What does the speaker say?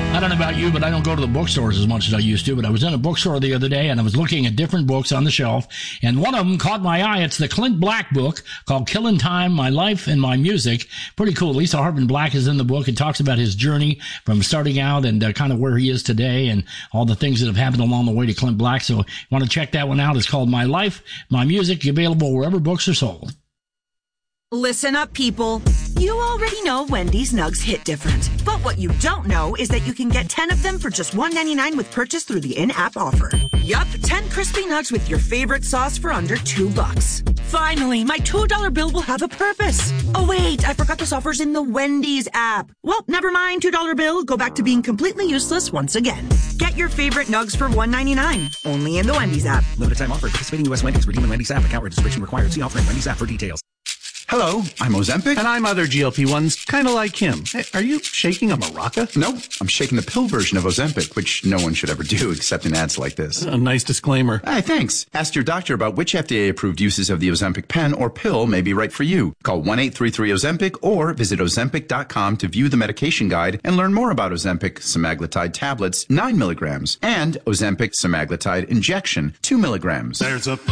I don't know about you, but I don't go to the bookstores as much as I used to. But I was in a bookstore the other day, and I was looking at different books on the shelf, and one of them caught my eye. It's the Clint Black book called Killing Time, My Life and My Music. Pretty cool. Lisa Hartman Black is in the book. It talks about his journey from starting out and kind of where he is today and all the things that have happened along the way to Clint Black. So you want to check that one out. It's called My Life, My Music, available wherever books are sold. Listen up, people. You already know Wendy's Nugs hit different. But what you don't know is that you can get 10 of them for just $1.99 with purchase through the in-app offer. Yup, 10 crispy nugs with your favorite sauce for under $2. Finally, my $2 bill will have a purpose. Oh wait, I forgot this offer's in the Wendy's app. Well, never mind, $2 bill. Go back to being completely useless once again. Get your favorite nugs for $1.99. Only in the Wendy's app. Limited time offer. Participating U.S. Wendy's. Redeem in Wendy's app. Account registration required. See offer in Wendy's app for details. Hello, I'm Ozempic. And I'm other GLP-1s, kind of like him. Hey, are you shaking a maraca? Nope, I'm shaking the pill version of Ozempic, which no one should ever do except in ads like this. A nice disclaimer. Hey, thanks. Ask your doctor about which FDA-approved uses of the Ozempic pen or pill may be right for you. Call 1-833-OZEMPIC or visit Ozempic.com to view the medication guide and learn more about Ozempic semaglutide tablets, 9 milligrams, and Ozempic semaglutide injection, 2 milligrams. There's a